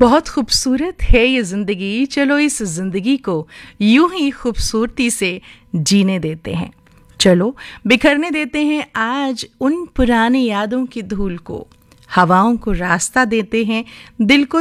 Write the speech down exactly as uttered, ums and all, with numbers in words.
बहुत खूबसूरत है ये ज़िंदगी, चलो इस ज़िंदगी को यूं ही खूबसूरती से जीने देते हैं। चलो बिखरने देते हैं आज उन पुरानी यादों की धूल को, हवाओं को रास्ता देते हैं, दिल को